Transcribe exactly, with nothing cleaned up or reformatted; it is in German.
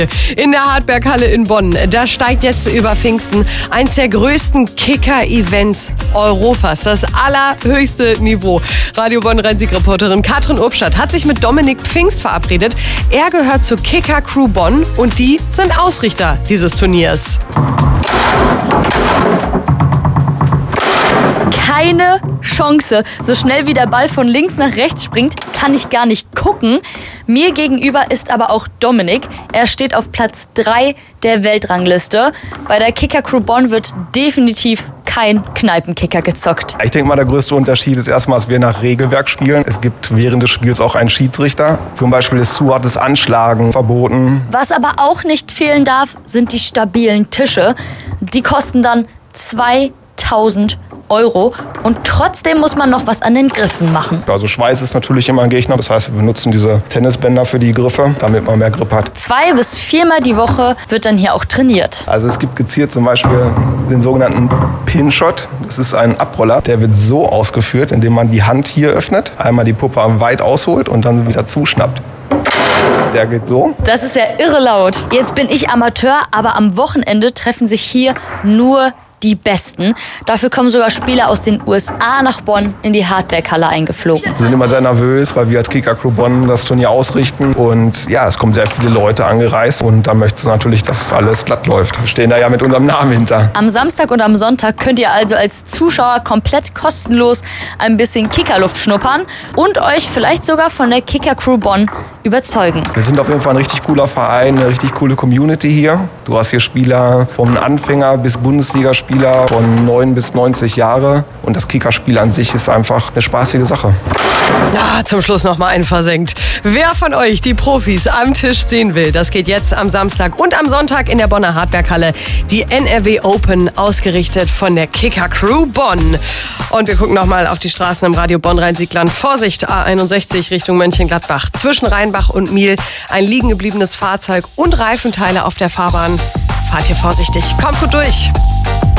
In der Hartberghalle in Bonn, da steigt jetzt über Pfingsten eins der größten Kicker-Events Europas. Das allerhöchste Niveau. Radio Bonn-Rhein-Sieg-Reporterin Katrin Obstadt hat sich mit Dominik Pfingst verabredet. Er gehört zur Kicker-Crew Bonn und die sind Ausrichter dieses Turniers. Keine Chance. So schnell wie der Ball von links nach rechts springt, kann ich gar nicht gucken. Mir gegenüber ist aber auch Dominik. Er steht auf Platz drei der Weltrangliste. Bei der Kicker-Crew Bonn wird definitiv kein Kneipenkicker gezockt. Ich denke mal, der größte Unterschied ist erstmal, dass wir nach Regelwerk spielen. Es gibt während des Spiels auch einen Schiedsrichter. Zum Beispiel ist zu hartes Anschlagen verboten. Was aber auch nicht fehlen darf, sind die stabilen Tische. Die kosten dann zweitausend Euro und trotzdem muss man noch was an den Griffen machen. Also Schweiß ist natürlich immer ein Gegner. Das heißt, wir benutzen diese Tennisbänder für die Griffe, damit man mehr Grip hat. Zwei bis viermal die Woche wird dann hier auch trainiert. Also es gibt gezielt zum Beispiel den sogenannten Pinshot. Das ist ein Abroller, der wird so ausgeführt, indem man die Hand hier öffnet, einmal die Puppe weit ausholt und dann wieder zuschnappt. Der geht so. Das ist ja irre laut. Jetzt bin ich Amateur, aber am Wochenende treffen sich hier nur die Besten. Dafür kommen sogar Spieler aus den U S A nach Bonn in die Hartberghalle eingeflogen. Wir sind immer sehr nervös, weil wir als Kicker-Crew Bonn das Turnier ausrichten. Und ja, es kommen sehr viele Leute angereist. Und da möchten sie natürlich, dass alles glatt läuft. Wir stehen da ja mit unserem Namen hinter. Am Samstag und am Sonntag könnt ihr also als Zuschauer komplett kostenlos ein bisschen Kickerluft schnuppern und euch vielleicht sogar von der Kicker-Crew Bonn überzeugen. Wir sind auf jeden Fall ein richtig cooler Verein, eine richtig coole Community hier. Du hast hier Spieler vom Anfänger bis Bundesligaspieler von neun bis neunzig Jahre. Und das Kickerspiel an sich ist einfach eine spaßige Sache. Ah, zum Schluss noch mal einen versenkt. Wer von euch die Profis am Tisch sehen will, das geht jetzt am Samstag und am Sonntag in der Bonner Hartberghalle. Die N R W Open, ausgerichtet von der Kicker-Crew Bonn. Und wir gucken noch mal auf die Straßen im Radio Bonn-Rhein-Sieg-Land. Vorsicht, A einundsechzig Richtung Mönchengladbach. Zwischen Rheinbach und Miel ein liegen gebliebenes Fahrzeug und Reifenteile auf der Fahrbahn. Fahrt hier vorsichtig. Kommt gut durch.